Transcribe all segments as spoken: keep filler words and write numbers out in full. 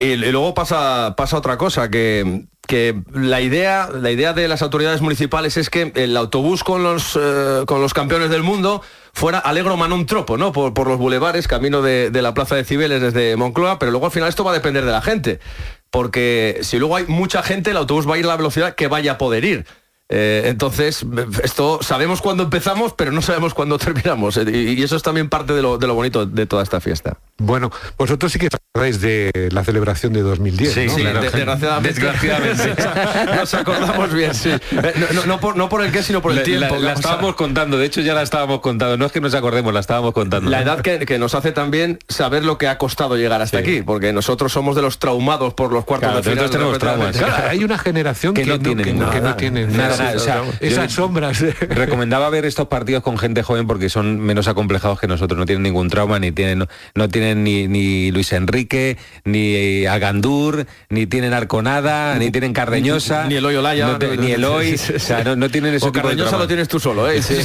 y, y luego pasa, pasa otra cosa, que, que la idea, la idea de las autoridades municipales es que el autobús con los, eh, con los campeones del mundo fuera Alegro Manón Tropo, ¿no? Por, por los bulevares, camino de, de la Plaza de Cibeles desde Moncloa, pero luego al final esto va a depender de la gente, porque si luego hay mucha gente, el autobús va a ir a la velocidad que vaya a poder ir. Eh, entonces, esto sabemos cuándo empezamos, pero no sabemos cuándo terminamos. Y, y eso es también parte de lo, de lo bonito de toda esta fiesta. Bueno, vosotros sí que acordáis de la celebración de dos mil diez, sí, ¿no? Sí, de, desgraciadamente. desgraciadamente. Nos acordamos bien, sí. No, no, no, por, no por el qué, sino por el la, tiempo. La, la estábamos a... contando, de hecho ya la estábamos contando. No es que nos acordemos, la estábamos contando. La edad que, que nos hace también saber lo que ha costado llegar hasta sí. aquí, porque nosotros somos de los traumados por los cuartos claro, de final. Tenemos traumas. Claro, hay una generación que, que, no, tiene que, nada, que no tiene nada. nada, nada. O sea, esas sombras. Recomendaba ver estos partidos con gente joven porque son menos acomplejados que nosotros, no tienen ningún trauma, ni tienen, no, no tienen ni, ni Luis Enrique, ni Agandur, ni tienen Arconada, ni tienen Cardeñosa, ni, ni Eloy Olaya, no te, ni Eloy, o sea, no, no tienen ese o tipo Cardeñosa de trauma. Lo tienes tú solo, ¿eh? Sí.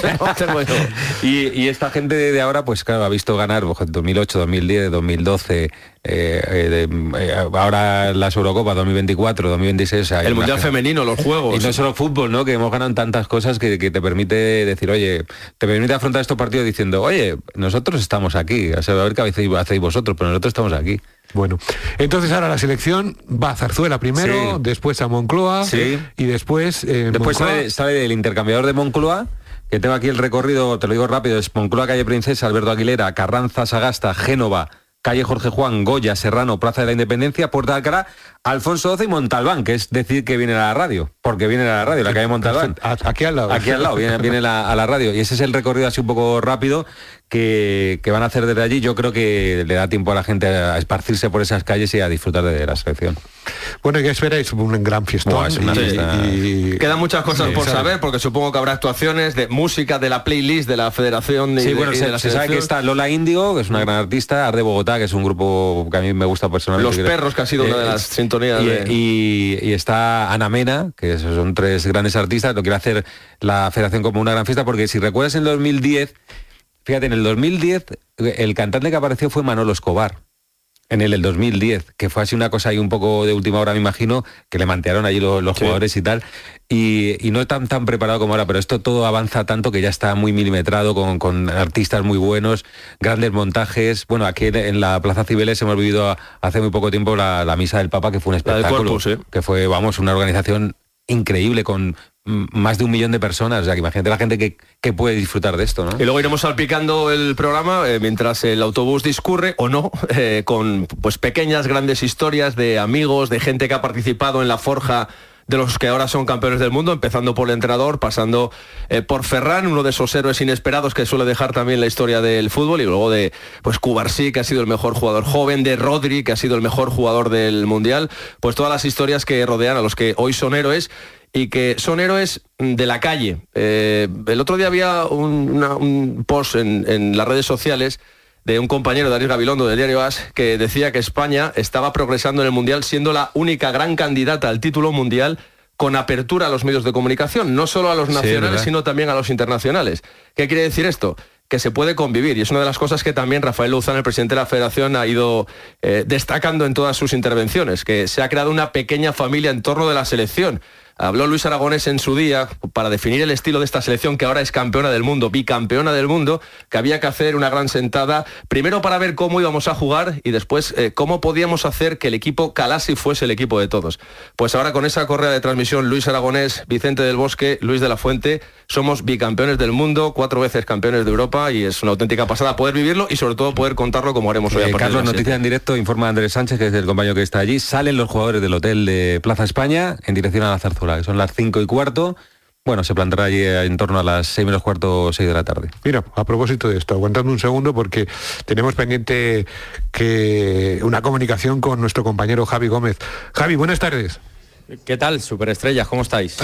y, y esta gente de ahora, pues claro, ha visto ganar dos mil ocho, dos mil diez, dos mil doce, eh, eh, de, eh, ahora las Eurocopas dos mil veinticuatro, dos mil veintiséis, o sea, el Mundial Femenino, los Juegos. Y no solo fútbol, ¿no? Que hemos ganado tantas cosas que, que te permite decir, oye, te permite afrontar estos partidos diciendo, oye, nosotros estamos aquí, o sea, a ver qué hacéis, hacéis vosotros, pero nosotros estamos aquí. Bueno, entonces ahora la selección va a Zarzuela primero, sí. después a Moncloa, sí. y después... Eh, después Moncloa... sale, sale del intercambiador de Moncloa, que tengo aquí el recorrido, te lo digo rápido, es Moncloa, calle Princesa, Alberto Aguilera, Carranza, Sagasta, Génova, calle Jorge Juan, Goya, Serrano, Plaza de la Independencia, Puerta de Alcalá, Alfonso doce y Montalbán, que es decir que viene a la radio, porque viene a la radio, la calle Montalbán. Aquí al lado. Aquí al lado, viene, viene la, a la radio. Y ese es el recorrido así un poco rápido que, que van a hacer desde allí. Yo creo que le da tiempo a la gente a esparcirse por esas calles y a disfrutar de la selección. Bueno, ¿qué esperáis? Un gran fiestón. Buah, es una y, fiesta. Y... Quedan muchas cosas sí, por ¿sabes? saber, porque supongo que habrá actuaciones de música, de la playlist, de la federación. Sí, y bueno, de, se, y de la se sabe que está Lola Índigo, que es una gran artista, Arde Bogotá, que es un grupo que a mí me gusta personalmente. Los Perros, que ha sido eh, una de las sintonías. Y, de... y, y está Ana Mena, que son tres grandes artistas, lo quiere hacer la federación como una gran fiesta, porque si recuerdas en dos mil diez, fíjate, en el dos mil diez, el cantante que apareció fue Manolo Escobar. En el, el dos mil diez, que fue así una cosa ahí un poco de última hora, me imagino, que le mantearon allí los, los sí. jugadores y tal, y, y no tan tan preparado como ahora, pero esto todo avanza tanto que ya está muy milimetrado, con, con artistas muy buenos, grandes montajes. Bueno, aquí en, en la Plaza Cibeles hemos vivido a, hace muy poco tiempo la, la Misa del Papa, que fue un espectáculo, Corpus, ¿eh? que fue, vamos, una organización increíble con más de un millón de personas, o sea, que imagínate la gente que, que puede disfrutar de esto, ¿no? Y luego iremos salpicando el programa eh, mientras el autobús discurre, o no, eh, con pues pequeñas, grandes historias de amigos, de gente que ha participado en la forja de los que ahora son campeones del mundo, empezando por el entrenador, pasando eh, por Ferran, uno de esos héroes inesperados que suele dejar también la historia del fútbol, y luego de pues Cubarsí, que ha sido el mejor jugador joven, de Rodri, que ha sido el mejor jugador del Mundial, pues todas las historias que rodean a los que hoy son héroes y que son héroes de la calle. Eh, el otro día había un, una, un post en, en las redes sociales de un compañero, Darío Gabilondo, del diario AS, que decía que España estaba progresando en el Mundial, siendo la única gran candidata al título mundial con apertura a los medios de comunicación, no solo a los nacionales, sí, sino también a los internacionales. ¿Qué quiere decir esto? Que se puede convivir, y es una de las cosas que también Rafael Luzán, el presidente de la Federación, ha ido eh, destacando en todas sus intervenciones, que se ha creado una pequeña familia en torno de la selección. Habló Luis Aragonés en su día para definir el estilo de esta selección, que ahora es campeona del mundo, bicampeona del mundo, que había que hacer una gran sentada, primero para ver cómo íbamos a jugar y después eh, cómo podíamos hacer que el equipo calase y fuese el equipo de todos. Pues ahora con esa correa de transmisión, Luis Aragonés, Vicente del Bosque, Luis de la Fuente, somos bicampeones del mundo, cuatro veces campeones de Europa, y es una auténtica pasada poder vivirlo y sobre todo poder contarlo como haremos hoy. Eh, a partir Carlos, de noticia en directo, informa Andrés Sánchez, que es el compañero que está allí. Salen los jugadores del hotel de Plaza España en dirección a la Zarzuela, que son las cinco y cuarto. Bueno, se plantará allí en torno a las seis menos cuarto, seis de la tarde. Mira, a propósito de esto, aguantadme un segundo porque tenemos pendiente que una comunicación con nuestro compañero Javi Gómez. Javi, buenas tardes. ¿Qué tal, superestrellas? ¿Cómo estáis?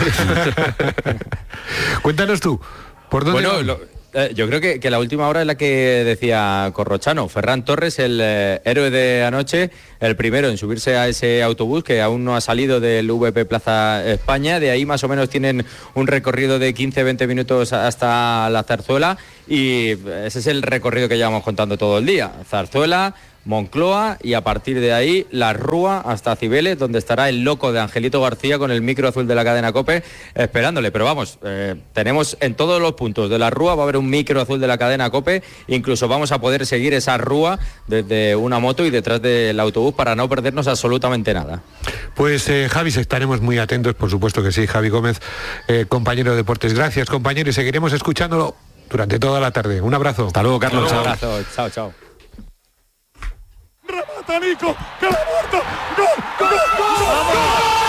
Cuéntanos tú, ¿por dónde bueno, lo, eh, yo creo que, que la última hora es la que decía Corrochano. Ferran Torres, el eh, héroe de anoche, el primero en subirse a ese autobús que aún no ha salido del V P Plaza España. De ahí más o menos tienen un recorrido de quince a veinte minutos hasta la Zarzuela, y ese es el recorrido que llevamos contando todo el día. Zarzuela, Moncloa y a partir de ahí la Rúa hasta Cibeles, donde estará el loco de Angelito García con el micro azul de la cadena COPE esperándole. Pero vamos, eh, tenemos en todos los puntos de la Rúa, va a haber un micro azul de la cadena COPE, incluso vamos a poder seguir esa Rúa desde una moto y detrás del autobús para no perdernos absolutamente nada. Pues eh, Javi, estaremos muy atentos, por supuesto que sí. Javi Gómez, eh, compañero de Deportes. Gracias, compañero, y seguiremos escuchándolo durante toda la tarde. Un abrazo. Hasta luego, Carlos. Un abrazo. Chao, chao. Remata Nico, que la muerto. ¡Gol! ¡Gol! ¡Gol! ¡Gol!